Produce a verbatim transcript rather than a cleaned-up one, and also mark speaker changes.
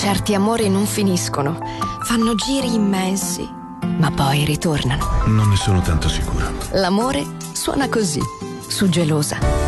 Speaker 1: Certi amori non finiscono, fanno giri immensi, ma poi ritornano.
Speaker 2: Non ne sono tanto sicuro.
Speaker 1: L'amore suona così, su Gelosa.